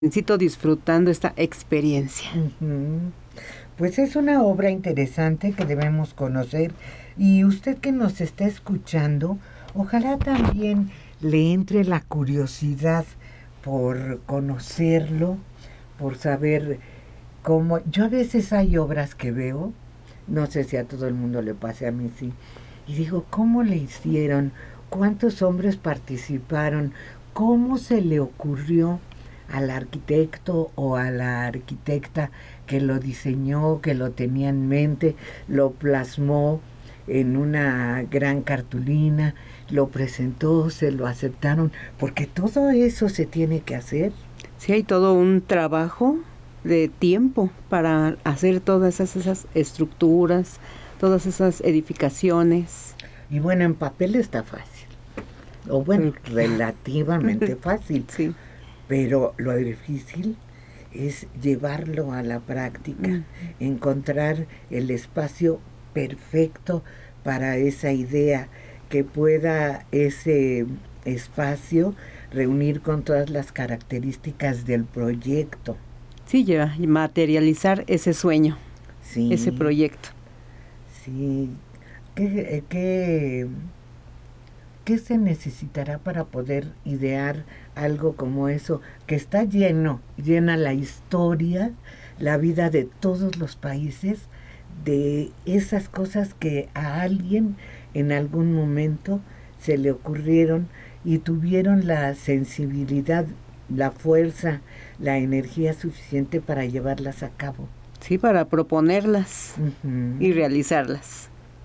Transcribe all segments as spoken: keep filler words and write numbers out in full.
Necesito disfrutando esta experiencia. Uh-huh. Pues es una obra interesante que debemos conocer, y usted que nos está escuchando, ojalá también le entre la curiosidad por conocerlo, por saber cómo. Yo a veces hay obras que veo, no sé si a todo el mundo le pase, a mí sí, y digo, ¿cómo le hicieron? ¿Cuántos hombres participaron? ¿Cómo se le ocurrió al arquitecto o a la arquitecta que lo diseñó, que lo tenía en mente, lo plasmó en una gran cartulina, lo presentó, se lo aceptaron? Porque todo eso se tiene que hacer. Sí, hay todo un trabajo de tiempo para hacer todas esas, esas estructuras, todas esas edificaciones. Y bueno, en papel está fácil, o bueno, relativamente fácil. Sí. Pero lo difícil es llevarlo a la práctica, mm. encontrar el espacio perfecto para esa idea, que pueda ese espacio reunir con todas las características del proyecto. Sí, ya materializar ese sueño, sí. Ese proyecto. Sí. ¿Qué, qué, ¿Qué se necesitará para poder idear algo como eso, que está lleno, llena la historia, la vida de todos los países, de esas cosas que a alguien en algún momento se le ocurrieron y tuvieron la sensibilidad, la fuerza, la energía suficiente para llevarlas a cabo? Sí, para proponerlas uh-huh. y realizarlas.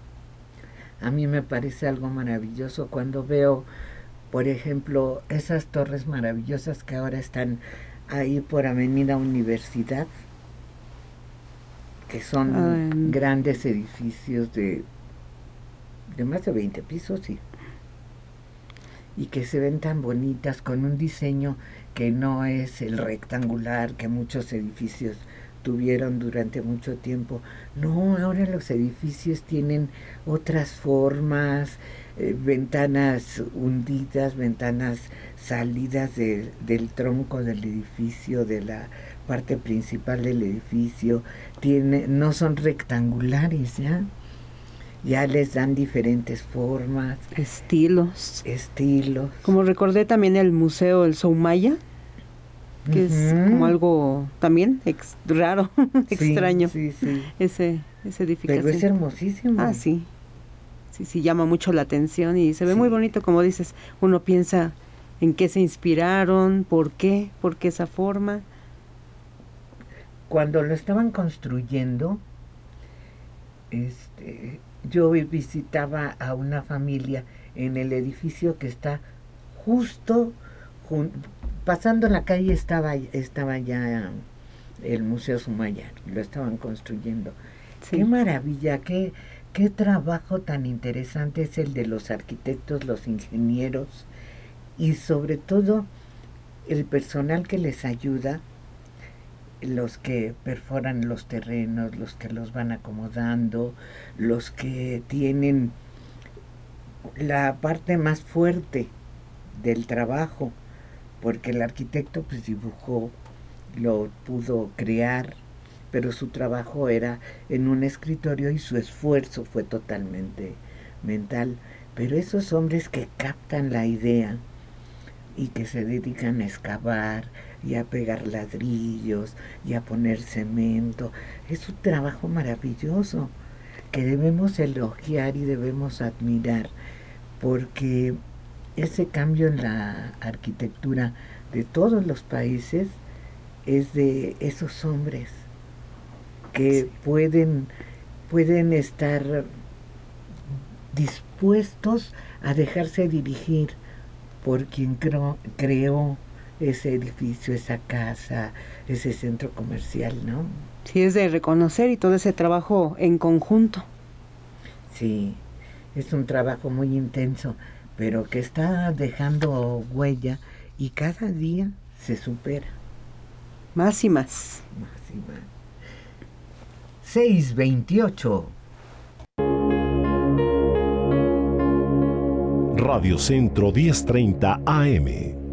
A mí me parece algo maravilloso cuando veo, por ejemplo, esas torres maravillosas que ahora están ahí por Avenida Universidad, que son um, grandes edificios de, de más de veinte pisos, sí, y que se ven tan bonitas, con un diseño que no es el rectangular que muchos edificios tuvieron durante mucho tiempo. No, ahora los edificios tienen otras formas, eh, ventanas hundidas, ventanas salidas de, del tronco del edificio, de la parte principal del edificio. Tiene, no son rectangulares, ya ya les dan diferentes formas, estilos estilos como recordé también el museo El Soumaya, que uh-huh. es como algo también ex, raro, sí, extraño, sí, sí. Ese, esa edificación. Pero es hermosísimo. Ah, sí, sí, sí, llama mucho la atención y se ve sí. muy bonito, como dices. Uno piensa en qué se inspiraron, por qué, por qué esa forma. Cuando lo estaban construyendo, este, yo visitaba a una familia en el edificio que está justo jun- pasando la calle, estaba, estaba ya el Museo Soumaya, lo estaban construyendo. Sí. Qué maravilla, qué, qué trabajo tan interesante es el de los arquitectos, los ingenieros y sobre todo el personal que les ayuda, los que perforan los terrenos, los que los van acomodando, los que tienen la parte más fuerte del trabajo, porque el arquitecto pues dibujó, lo pudo crear, pero su trabajo era en un escritorio y su esfuerzo fue totalmente mental. Pero esos hombres que captan la idea y que se dedican a excavar y a pegar ladrillos y a poner cemento, es un trabajo maravilloso que debemos elogiar y debemos admirar, porque ese cambio en la arquitectura de todos los países es de esos hombres que sí. pueden, pueden estar dispuestos a dejarse dirigir por quien creó, creó ese edificio, esa casa, ese centro comercial, ¿no? Sí, es de reconocer, y todo ese trabajo en conjunto. Sí, es un trabajo muy intenso, pero que está dejando huella y cada día se supera. Más y más. Más y más. seis veintiocho. Radio Centro diez treinta A M.